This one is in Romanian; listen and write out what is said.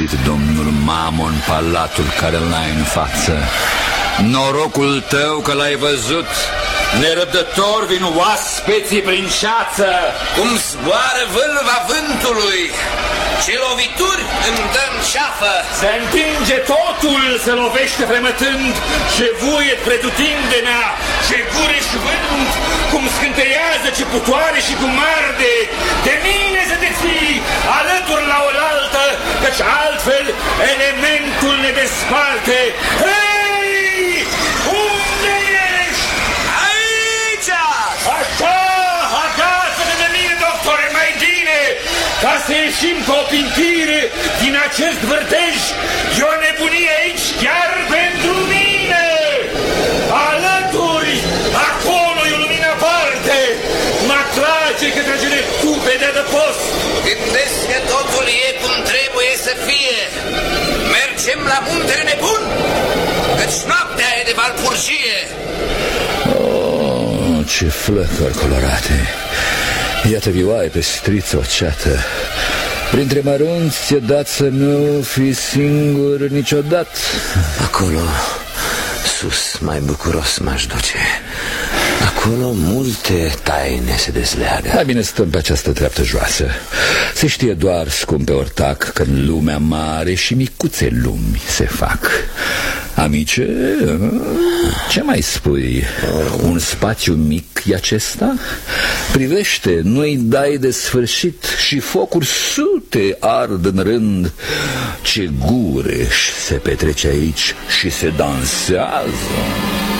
sfârșit, domnul Mamon, palatul care l-ai în față. Norocul tău că l-ai văzut. Nerăbdător vin oaspeții prin ceață. Cum zboară vâlva vântului, ce lovituri îmi dă-n ceafă. Se împinge totul, se lovește fremătând, ce vuiet pretutindenea, ce gure și vânt, cum scânteiază, ce putoare și cum arde. De mine să te ții alături la oaltă, căci altfel elementul ne desparte. Hei! Unde ești? Aici! Așa! Agață-te de mine, doctore, mai bine! Ca să ieșim cu o pintire din acest vârtej, e o nebunie aici chiar pentru mine! Alături! Acolo e o lumină aparte! Mă atrage către acele cupe de adăpost! Gândesc că totul e cum trebuie să fie. Mergem la muntele nebun, căci noaptea e de valpurgie. Oh, ce flăcări colorate! Iată vioaie pe striță oceată. Printre mărunți ți-e dat să nu fii singur niciodată. Acolo, sus, mai bucuros m-aș duce. Acolo multe taine se dezleagă. Mai bine stăm pe această treaptă joasă. Se știe doar, scumpe ortac, că în lumea mare și micuțe lumi se fac. Amice, ce mai spui? Un spațiu mic e acesta? Privește, nu-i dai de sfârșit și focuri sute ard în rând. Ce gureș se petrece aici și se dansează.